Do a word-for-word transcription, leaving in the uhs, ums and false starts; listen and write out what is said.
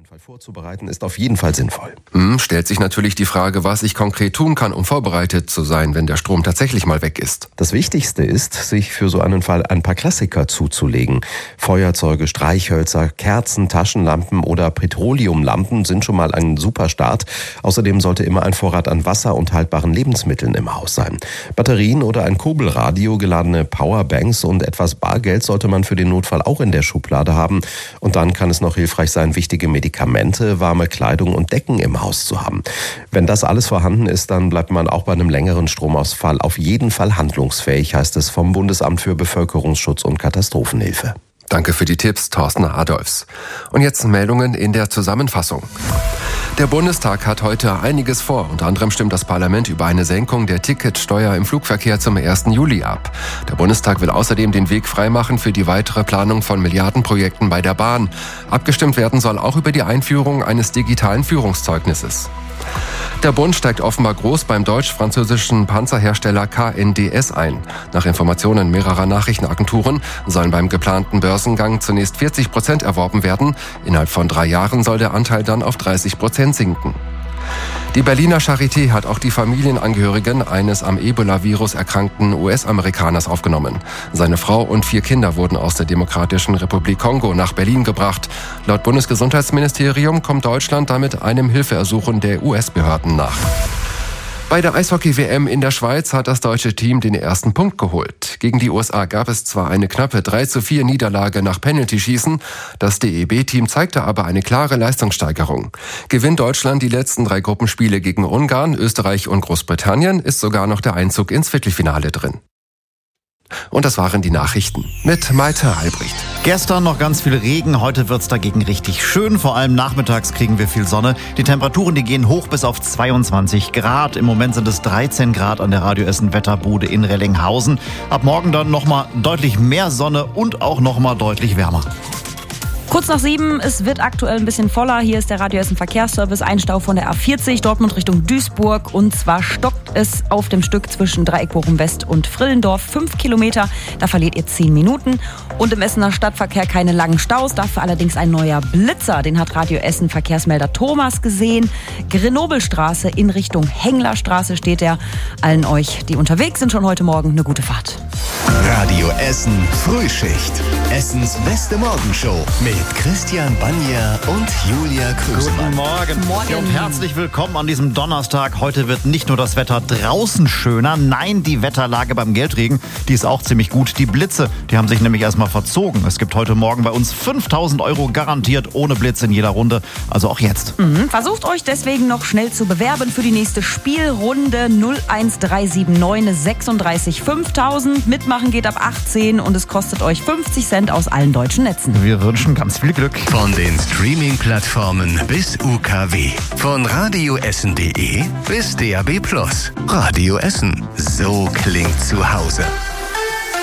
Notfall vorzubereiten, ist auf jeden Fall sinnvoll. Hm, stellt sich natürlich die Frage, was ich konkret tun kann, um vorbereitet zu sein, wenn der Strom tatsächlich mal weg ist. Das Wichtigste ist, sich für so einen Fall ein paar Klassiker zuzulegen. Feuerzeuge, Streichhölzer, Kerzen, Taschenlampen oder Petroleumlampen sind schon mal ein super Start. Außerdem sollte immer ein Vorrat an Wasser und haltbaren Lebensmitteln im Haus sein. Batterien oder ein Kurbelradio, geladene Powerbanks und etwas Bargeld sollte man für den Notfall auch in der Schublade haben. Und dann kann es noch hilfreich sein, wichtige Medikamente, warme Kleidung und Decken im Haus zu haben. Wenn das alles vorhanden ist, dann bleibt man auch bei einem längeren Stromausfall auf jeden Fall handlungsfähig, heißt es vom Bundesamt für Bevölkerungsschutz und Katastrophenhilfe. Danke für die Tipps, Thorsten Adolfs. Und jetzt Meldungen in der Zusammenfassung. Der Bundestag hat heute einiges vor. Unter anderem stimmt das Parlament über eine Senkung der Ticketsteuer im Flugverkehr zum ersten Juli ab. Der Bundestag will außerdem den Weg freimachen für die weitere Planung von Milliardenprojekten bei der Bahn. Abgestimmt werden soll auch über die Einführung eines digitalen Führungszeugnisses. Der Bund steigt offenbar groß beim deutsch-französischen Panzerhersteller K N D S ein. Nach Informationen mehrerer Nachrichtenagenturen sollen beim geplanten Börsengang zunächst vierzig Prozent erworben werden. Innerhalb von drei Jahren soll der Anteil dann auf dreißig Prozent sinken. Die Berliner Charité hat auch die Familienangehörigen eines am Ebola-Virus erkrankten U S-Amerikaners aufgenommen. Seine Frau und vier Kinder wurden aus der Demokratischen Republik Kongo nach Berlin gebracht. Laut Bundesgesundheitsministerium kommt Deutschland damit einem Hilfeersuchen der U S-Behörden nach. Bei der Eishockey-W M in der Schweiz hat das deutsche Team den ersten Punkt geholt. Gegen die U S A gab es zwar eine knappe drei zu vier Niederlage nach Penaltyschießen, das D E B-Team zeigte aber eine klare Leistungssteigerung. Gewinnt Deutschland die letzten drei Gruppenspiele gegen Ungarn, Österreich und Großbritannien, ist sogar noch der Einzug ins Viertelfinale drin. Und das waren die Nachrichten mit Maite Albrecht. Gestern noch ganz viel Regen, heute wird's dagegen richtig schön. Vor allem nachmittags kriegen wir viel Sonne. Die Temperaturen, die gehen hoch bis auf zweiundzwanzig Grad. Im Moment sind es dreizehn Grad an der Radio Essen Wetterbude in Rellinghausen. Ab morgen dann nochmal deutlich mehr Sonne und auch nochmal deutlich wärmer. Kurz nach sieben, es wird aktuell ein bisschen voller. Hier ist der Radio Essen Verkehrsservice, ein Stau von der A vierzig, Dortmund Richtung Duisburg. Und zwar stockt es auf dem Stück zwischen Dreieckbochum West und Frillendorf. Fünf Kilometer, da verliert ihr zehn Minuten. Und im Essener Stadtverkehr keine langen Staus, dafür allerdings ein neuer Blitzer. Den hat Radio Essen Verkehrsmelder Thomas gesehen. Grenobelstraße in Richtung Henglerstraße steht er. Allen euch, die unterwegs sind, schon heute Morgen eine gute Fahrt. Radio Essen Frühschicht. Essens beste Morgenshow mit Christian Banja und Julia Krüsemann. Guten Morgen. Morgen. Und herzlich willkommen an diesem Donnerstag. Heute wird nicht nur das Wetter draußen schöner, nein, die Wetterlage beim Geldregen, die ist auch ziemlich gut. Die Blitze, die haben sich nämlich erstmal verzogen. Es gibt heute Morgen bei uns fünftausend Euro garantiert ohne Blitz in jeder Runde, also auch jetzt. Mhm. Versucht euch deswegen noch schnell zu bewerben für die nächste Spielrunde null eins drei sieben neun sechsunddreißig fünftausend. Mitmachen geht ab achtzehn und es kostet euch fünfzig Cent aus allen deutschen Netzen. Wir wünschen ganz viel Glück. Von den Streaming-Plattformen bis U K W. Von radioessen punkt de bis D A B Plus. Radio Essen. So klingt zu Hause.